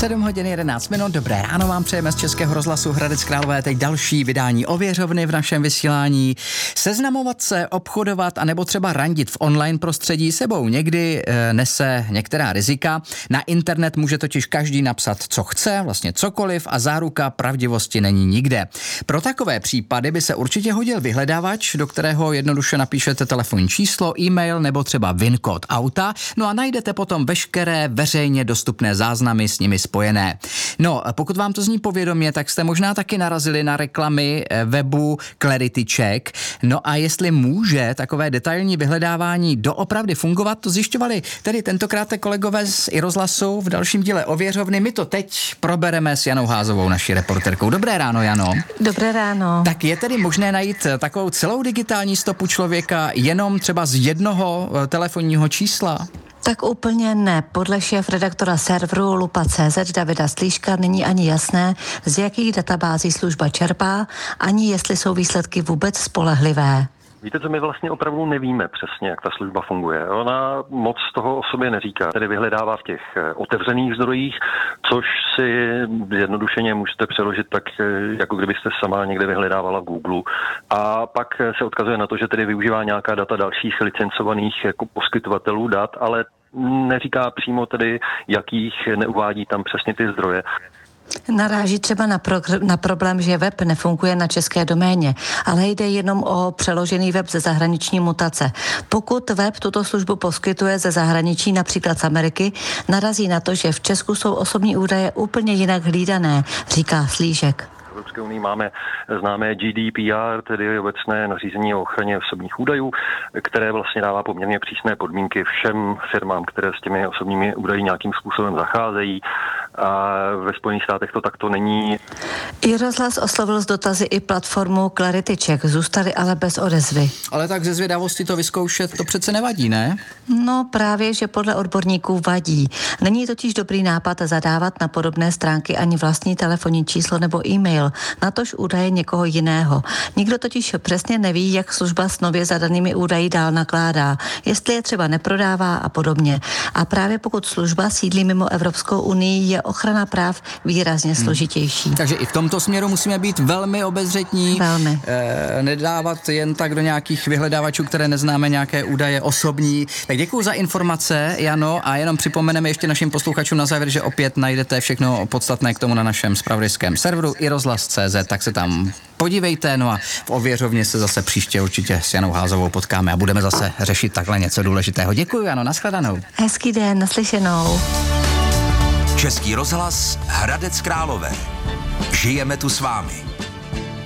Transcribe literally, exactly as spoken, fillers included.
sedm hodin jedenáct minut, dobré ráno vám přejeme z Českého rozhlasu Hradec Králové, teď další vydání Ověřovny v našem vysílání. Seznamovat se, obchodovat a nebo třeba randit v online prostředí sebou někdy e, nese některá rizika. Na internet může totiž každý napsat, co chce, vlastně cokoliv a záruka pravdivosti není nikde. Pro takové případy by se určitě hodil vyhledávač, do kterého jednoduše napíšete telefonní číslo, e-mail nebo třeba VIN kód auta, no a najdete potom veškeré veřejně dostupné záznamy s nimi spojené. No, pokud vám to zní povědomě, tak jste možná taky narazili na reklamy webu Clarity Check. No a jestli může takové detailní vyhledávání doopravdy fungovat, to zjišťovali tedy tentokrát kolegové z iRozhlasu v dalším díle Ověřovny. My to teď probereme s Janou Házovou, naší reporterkou. Dobré ráno, Jano. Dobré ráno. Tak je tedy možné najít takovou celou digitální stopu člověka jenom třeba z jednoho telefonního čísla? Tak úplně ne. Podle šéfredaktora serveru Lupa tečka cé zet Davida Slíška není ani jasné, z jakých databází služba čerpá, ani jestli jsou výsledky vůbec spolehlivé. Víte, co my vlastně opravdu nevíme přesně, jak ta služba funguje. Ona moc toho o sobě neříká, tedy vyhledává v těch otevřených zdrojích, což si jednodušeně můžete přeložit tak, jako kdybyste sama někde vyhledávala v Google. A pak se odkazuje na to, že tedy využívá nějaká data dalších licencovaných jako poskytovatelů dat, ale neříká přímo tedy, jakých, neuvádí tam přesně ty zdroje. Naráží třeba na, pro, na problém, že web nefunguje na české doméně, ale jde jenom o přeložený web ze zahraniční mutace. Pokud web tuto službu poskytuje ze zahraničí, například z Ameriky, narazí na to, že v Česku jsou osobní údaje úplně jinak hlídané, říká Slížek. V Evropské unii máme známé G D P R, tedy obecné nařízení o ochraně osobních údajů, které vlastně dává poměrně přísné podmínky všem firmám, které s těmi osobními údaji nějakým způsobem zacházejí. A ve Spojených státech to takto není. iRozhlas oslovil z dotazy i platformu Clarity Check, zůstali ale bez odezvy. Ale tak ze zvědavosti to vyzkoušet, to přece nevadí, ne? No právě, že podle odborníků vadí. Není totiž dobrý nápad zadávat na podobné stránky ani vlastní telefonní číslo nebo e-mail, natož údaje někoho jiného. Nikdo totiž přesně neví, jak služba s nově zadanými údaji dál nakládá, jestli je třeba neprodává a podobně. A právě pokud služba sídlí mimo Evropskou unii, je ochrana práv výrazně složitější. Hmm. Takže i v tomto směru musíme být velmi obezřetní. Velmi. E, nedávat jen tak do nějakých vyhledávačů, které neznáme, nějaké údaje osobní. Tak děkuju za informace, Jano, a jenom připomeneme ještě našim posluchačům na závěr, že opět najdete všechno podstatné k tomu na našem zpravodajském serveru iRozhlas tečka cé zet, tak se tam podívejte, no a v Ověřovně se zase příště určitě s Janou Házovou potkáme a budeme zase řešit takhle něco důležitého. Děkuju, Jano, nashledanou. Hezký den, naslyšenou. Český rozhlas Hradec Králové. Žijeme tu s vámi.